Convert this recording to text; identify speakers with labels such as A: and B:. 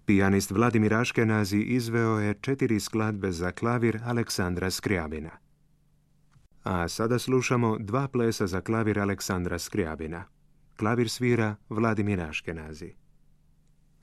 A: Pijanist Vladimir Aškenazi izveo je 4 skladbe za klavir Aleksandra Skriabina. A sada slušamo 2 plesa za klavir Aleksandra Skriabina. Klavir svira Vladimir Aškenazi.